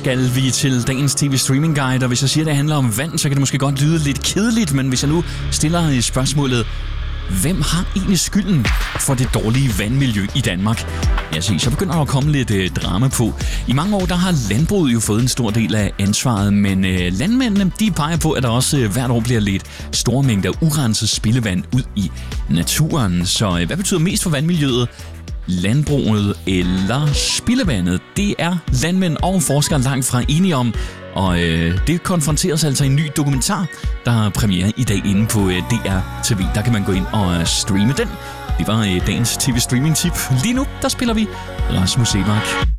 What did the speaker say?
skal vi til dagens TV-streaming guide, og hvis jeg siger, at det handler om vand, så kan det måske godt lyde lidt kedeligt, men hvis jeg nu stiller spørgsmålet, hvem har egentlig skylden for det dårlige vandmiljø i Danmark? Ja, så begynder der at komme lidt drama på. I mange år der har landbruget jo fået en stor del af ansvaret, men landmændene de peger på, at der også hvert år bliver ledt store mængder urenset spildevand ud i naturen. Så hvad betyder mest for vandmiljøet? Landbruget eller spildevandet? Det er landmænd og forskere langt fra enige om, og det konfronteres altså i en ny dokumentar, der har premiere i dag inde på DR TV. Der kan man gå ind og streame den. Det var dagens TV-streaming-tip. Lige nu, der spiller vi Rasmus Sebak.